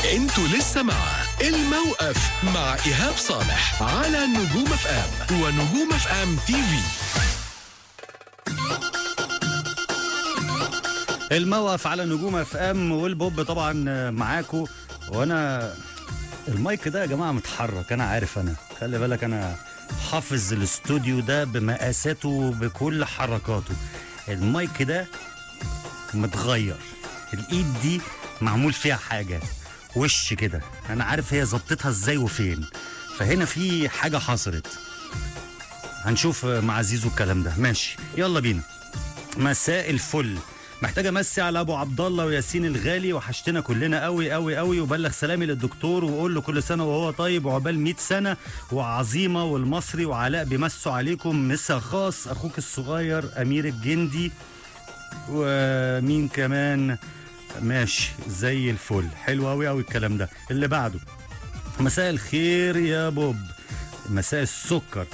انتوا لسه مع الموقف مع إيهاب صالح على نجوم اف ام ونجوم اف ام تي في. الموقف على نجوم اف ام والبوب طبعا معاكو. وانا المايك ده يا جماعه متحرك، انا عارف، انا خلي بالك انا حافظ الاستوديو ده بمقاساته بكل حركاته. المايك ده متغير، الايد دي معمول فيها حاجه وش كده، انا عارف هي ظبطتها ازاي وفين، فهنا في حاجه حصلت. هنشوف مع زيزو الكلام ده. ماشي يلا بينا. مساء الفل، محتاج امسي على ابو عبد الله وياسين الغالي، وحشتنا كلنا قوي قوي قوي، وبلغ سلامي للدكتور وقول له كل سنه وهو طيب وعقبال 100 سنه وعظيمه. والمصري وعلاء بيمسوا عليكم مسا خاص، اخوك الصغير امير الجندي. ومين كمان؟ ماشي زي الفل، حلو قوي قوي الكلام ده. اللي بعده، مساء الخير يا بوب، مساء السكر.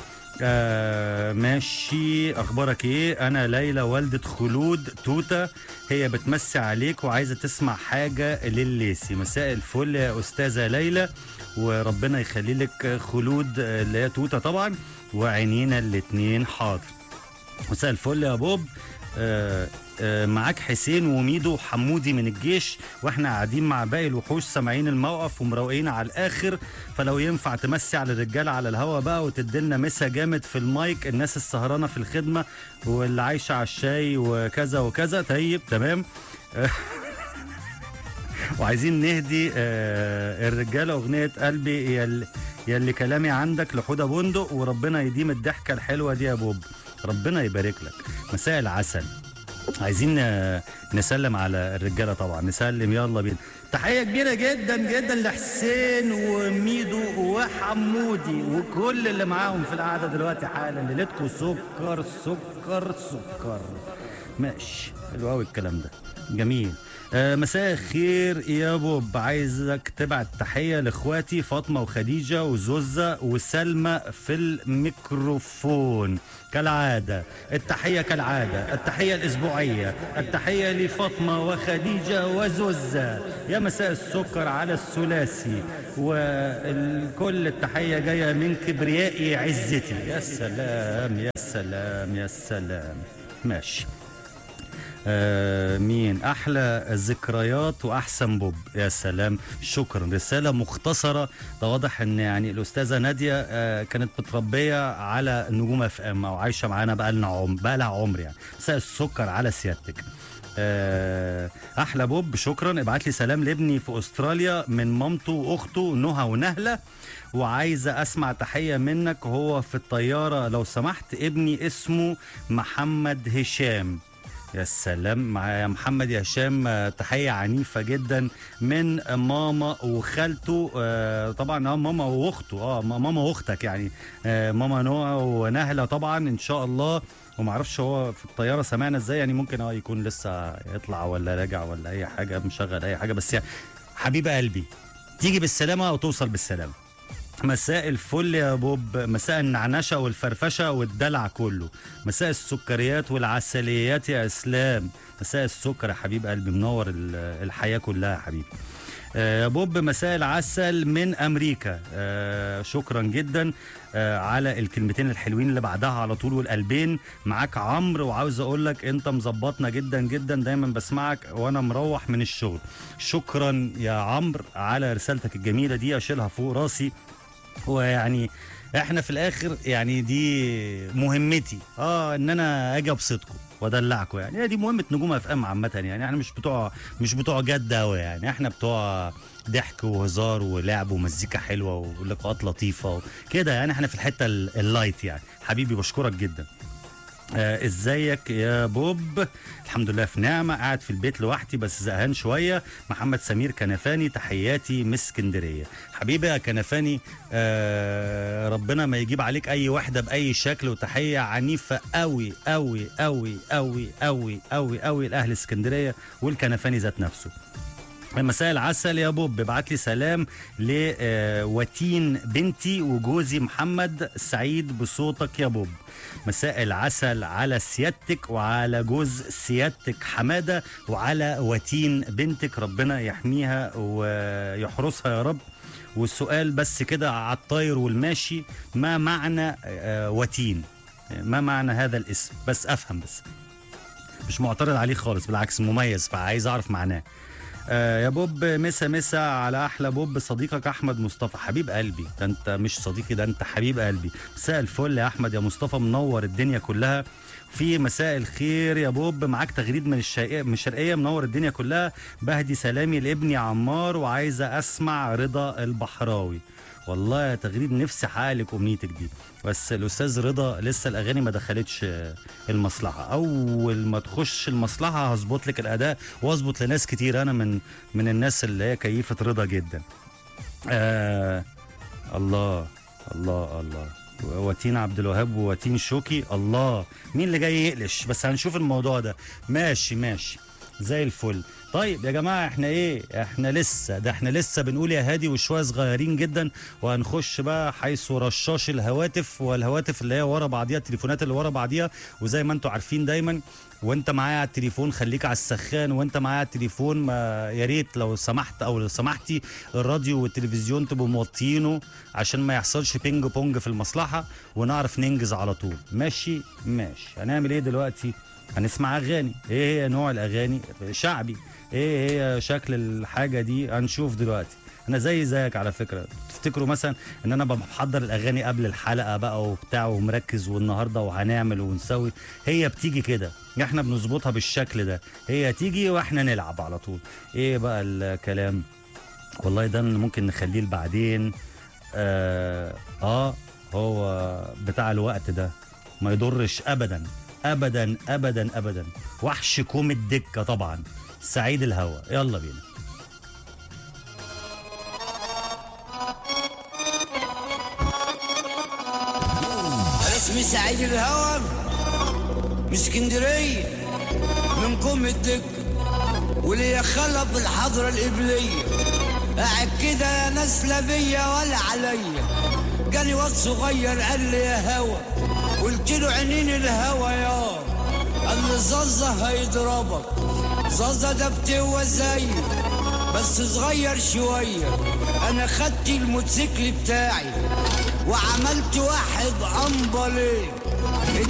ماشي، اخبارك ايه؟ انا ليلى والدة خلود توته، هي بتمسي عليك وعايزه تسمع حاجه لليسي. مساء الفل يا استاذه ليلى، وربنا يخلي لك خلود اللي هي توته طبعا، وعينينا الاتنين حاضر. مساء الفل يا بوب. معاك حسين وميدو وحمودي من الجيش، واحنا قاعدين مع باقي الوحوش سامعين الموقف ومروقين على الاخر، فلو ينفع تمسي على الرجاله على الهوا بقى وتديلنا مسا جامد في المايك، الناس السهرانه في الخدمه واللي عايشه على الشاي وكذا وكذا. طيب تمام. وعايزين نهدي الرجاله اغنيه قلبي يلي كلامي عندك لحوده بندق، وربنا يديم الضحكه الحلوه دي يا بوب، ربنا يبارك لك. مساء العسل، عايزين نسلم على الرجاله طبعا، نسلم يلا بينا. تحيه كبيره جدا جدا لحسين وميدو وحمودي وكل اللي معاهم في القعده دلوقتي حالا. ليلتكم سكر سكر سكر. ماشي، حلو قوي الكلام ده، جميل. مساء الخير يا بوب، عايزك تبعت تحيه لاخواتي فاطمه وخديجه وزوزه وسلمى في الميكروفون كالعاده. التحيه كالعاده، التحيه الاسبوعيه، التحيه لفاطمه وخديجه وزوزه. يا مساء السكر على الثلاثي، والكل التحيه جايه من كبريائي عزتي. يا سلام يا سلام يا سلام. ماشي. مين احلى ذكريات واحسن بوب؟ يا سلام، شكرا. رساله مختصره، ده واضح ان يعني الاستاذه ناديه كانت متربيه على نجوم اف ام او عايشه معانا بقى لها عمر يعني. مساء السكر على سيادتك. احلى بوب، شكرا. ابعت لي سلام لابني في استراليا من مامته واخته نهى ونهله، وعايزه اسمع تحيه منك وهو في الطياره لو سمحت. ابني اسمه محمد هشام. يا سلام، مع محمد يا هشام تحية عنيفة جدا من ماما وخالته. طبعا ماما واخته، ماما واختك يعني، ماما نوع ونهلة طبعا ان شاء الله. ومعرفش هو في الطيارة سمعنا ازاي يعني، ممكن يكون لسه يطلع ولا راجع ولا اي حاجة، مشغل اي حاجة، بس يعني حبيب قلبي تيجي بالسلامة او توصل بالسلامة. مساء الفل يا بوب، مساء النعنشة والفرفشة والدلع كله، مساء السكريات والعسليات يا اسلام. مساء السكر يا حبيب قلبي، منور الحياة كلها يا حبيبي. يا بوب مساء العسل من امريكا. شكرا جدا على الكلمتين الحلوين اللي بعدها على طول والقلبين. معاك عمرو، وعاوز اقول لك انت مظبطنا جدا جدا، دايما بسمعك وانا مروح من الشغل. شكرا يا عمرو على رسالتك الجميلة دي، اشيلها فوق راسي. ويعني احنا في الاخر يعني دي مهمتي، ان انا اجي ابسطكم وادلعكم، يعني هي دي مهمه نجوم اف ام عامه يعني. احنا مش بتوع جد قوي يعني، احنا بتوع ضحك وهزار ولعب ومزيكا حلوه ولقاءات لطيفه كده يعني، احنا في الحته اللايت يعني. حبيبي بشكرك جدا. ازيك يا بوب؟ الحمد لله في نعمه، قاعد في البيت لوحدي بس زهقان شويه. محمد سمير كنفاني، تحياتي من اسكندريه. حبيبي يا كنفاني، ربنا ما يجيب عليك اي وحده باي شكل، وتحيه عنيفه قوي قوي قوي قوي قوي قوي قوي لاهل اسكندريه والكنفاني ذات نفسه. مساء العسل يا بوب، ابعت لي سلام لوتين بنتي وجوزي محمد، سعيد بصوتك يا بوب. مساء العسل على سيادتك وعلى جوز سيادتك حمادة وعلى وتين بنتك، ربنا يحميها ويحرسها يا رب. والسؤال بس كده على الطاير والماشي، ما معنى وتين؟ ما معنى هذا الاسم؟ بس افهم، بس مش معترض عليه خالص، بالعكس مميز، فعايز اعرف معناه. يا بوب، مسا على احلى بوب، صديقك احمد مصطفى. حبيب قلبي، ده انت مش صديقي، ده انت حبيب قلبي. مساء الفل يا احمد يا مصطفى، منور الدنيا كلها. في مساء الخير يا بوب، معاك تغريد من الشرقيه، منور الدنيا كلها. بهدي سلامي لابني عمار وعايزه اسمع رضا البحراوي. والله يا تغريد نفسي احقق لك امنيتك دي، بس الاستاذ رضا لسه الاغاني ما دخلتش المصلحه. اول ما تخش المصلحه هظبط لك الاداء واظبط لناس كتير. انا من الناس اللي هي كيفه رضا جدا. الله الله الله، وتين عبد الوهاب ووتين شوكي. الله، مين اللي جاي يقلش؟ بس هنشوف الموضوع ده. ماشي زي الفل. طيب يا جماعه، احنا لسه بنقول يا هادي وشويه صغيرين جدا، وهنخش بقى حيث رشاش الهواتف، والهواتف اللي هي ورا بعضيها، التليفونات اللي ورا بعضيها. وزي ما انتم عارفين دايما، وانت معايا على التليفون خليك على السخان، وانت معايا على التليفون ما يا ريت لو سمحت او لو سمحتي الراديو والتلفزيون تبقوا موطيينه عشان ما يحصلش بينج بونج في المصلحه ونعرف ننجز على طول. ماشي. هنعمل ايه دلوقتي؟ هنسمع اغاني. ايه هي نوع الاغاني؟ شعبي. ايه هي شكل الحاجه دي؟ هنشوف دلوقتي. انا زيك على فكره. تفتكروا مثلا ان انا بحضر الاغاني قبل الحلقه بقى وبتاع ومركز والنهارده وهنعمل ونسوي؟ هي بتيجي كده، احنا بنظبطها بالشكل ده، هي تيجي واحنا نلعب على طول. ايه بقى الكلام؟ والله ده ممكن نخليه لبعدين. هو بتاع الوقت ده ما يضرش ابدا ابدا ابدا ابدا. وحش كوم الدكه طبعا، سعيد الهوا. يلا بينا. انا اسمي سعيد الهوا، من اسكندريه، من كوم الدكه، وليا خلق بالحضره القبليه. قاعد كده يا ناس لا بيا ولا عليا، جاني واد صغير قال لي يا هوا، قلت له عينين الهوا يا، قال لي زازة هيضربك. زازة ده بتوه زيه بس صغير شوية. انا خدت الموتوسيكل بتاعي وعملت واحد امباليه،